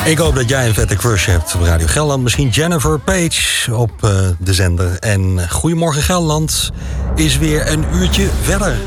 Ik hoop dat jij een vette crush hebt op Radio Gelderland. Misschien Jennifer Page op de zender. En Goedemorgen Gelderland is weer een uurtje verder.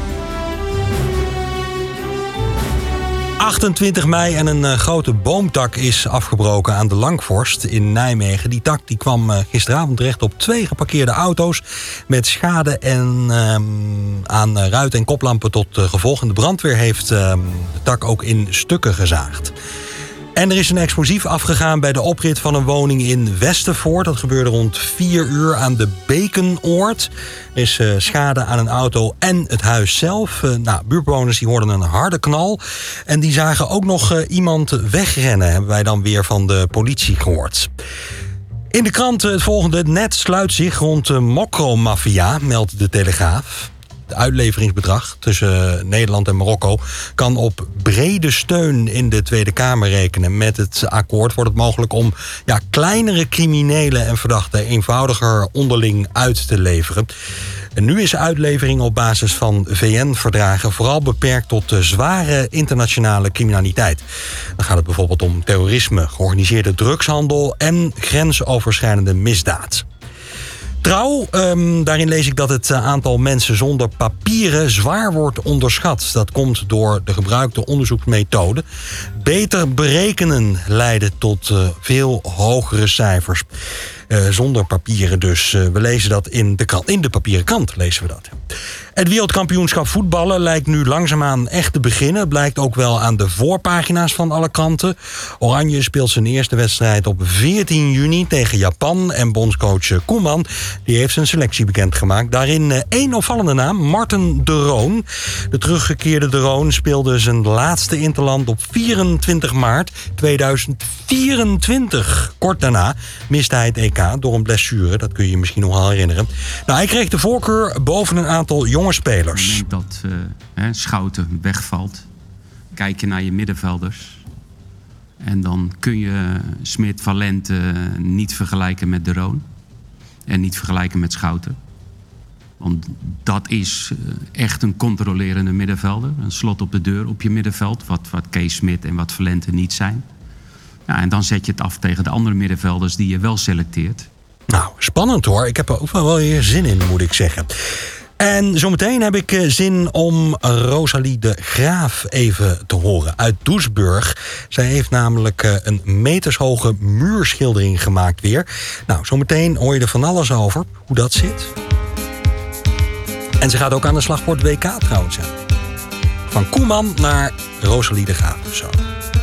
28 mei en een grote boomtak is afgebroken aan de Langvorst in Nijmegen. Die tak die kwam gisteravond terecht op 2 geparkeerde auto's met schade en aan ruit- en koplampen tot gevolg. En de brandweer heeft de tak ook in stukken gezaagd. En er is een explosief afgegaan bij de oprit van een woning in Westervoort. Dat gebeurde rond 4 uur aan de Bekenoord. Er is schade aan een auto en het huis zelf. Buurtbewoners die hoorden een harde knal. En die zagen ook nog iemand wegrennen, hebben wij dan weer van de politie gehoord. In de krant het volgende. Het net sluit zich rond de Mokromafia, meldt de Telegraaf. Het uitleveringsbedrag tussen Nederland en Marokko kan op brede steun in de Tweede Kamer rekenen. Met het akkoord wordt het mogelijk om kleinere criminelen en verdachten eenvoudiger onderling uit te leveren. En nu is uitlevering op basis van VN-verdragen vooral beperkt tot zware internationale criminaliteit. Dan gaat het bijvoorbeeld om terrorisme, georganiseerde drugshandel en grensoverschrijdende misdaad. Trouw, daarin lees ik dat het aantal mensen zonder papieren zwaar wordt onderschat. Dat komt door de gebruikte onderzoeksmethode. Beter berekenen leiden tot veel hogere cijfers. Zonder papieren dus. We lezen dat in de krant. In de papieren krant lezen we dat. Het wereldkampioenschap voetballen lijkt nu langzaamaan echt te beginnen. Het blijkt ook wel aan de voorpagina's van alle kranten. Oranje speelt zijn eerste wedstrijd op 14 juni tegen Japan. En bondscoach Koeman die heeft zijn selectie bekendgemaakt. Daarin één opvallende naam, Marten de Roon. De teruggekeerde de Roon speelde zijn laatste interland op 24 maart 2024. Kort daarna miste hij het EK door een blessure. Dat kun je je misschien nog wel herinneren. Hij kreeg de voorkeur boven een aantal jonge spelers. Op het moment dat Schouten wegvalt, kijk je naar je middenvelders. En dan kun je Smit, Valente niet vergelijken met de Roon. En niet vergelijken met Schouten. Want dat is echt een controlerende middenvelder. Een slot op de deur op je middenveld. Wat Kees Smit en wat Valente niet zijn. Ja, en dan zet je het af tegen de andere middenvelders die je wel selecteert. Nou, spannend hoor. Ik heb er ook wel weer zin in, moet ik zeggen. En zometeen heb ik zin om Rosalie de Graaf even te horen uit Doesburg. Zij heeft namelijk een metershoge muurschildering gemaakt weer. Nou, zometeen hoor je er van alles over, hoe dat zit. En ze gaat ook aan de slag voor het WK trouwens. Van Koeman naar Rosalie de Graaf. Zo.